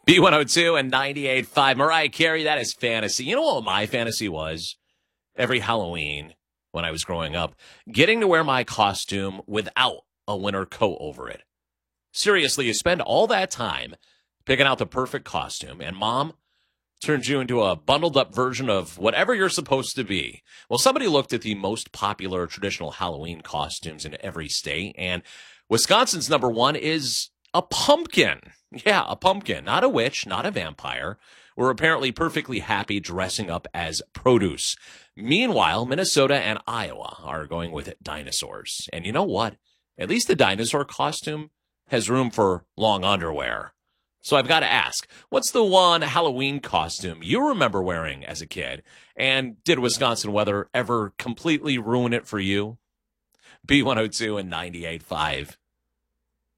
B102 and 98.5. Mariah Carey, that is fantasy. You know what my fantasy was? Every Halloween when I was growing up, getting to wear my costume without a winter coat over it. Seriously, you spend all that time picking out the perfect costume, and Mom turns you into a bundled up version of whatever you're supposed to be. Well, somebody looked at the most popular traditional Halloween costumes in every state, and Wisconsin's number one is a pumpkin. Yeah, a pumpkin, not a witch, not a vampire. We're apparently perfectly happy dressing up as produce. Meanwhile, Minnesota and Iowa are going with dinosaurs. And you know what? At least the dinosaur costume has room for long underwear. So I've got to ask, what's the one Halloween costume you remember wearing as a kid? And did Wisconsin weather ever completely ruin it for you? B102 and 98.5.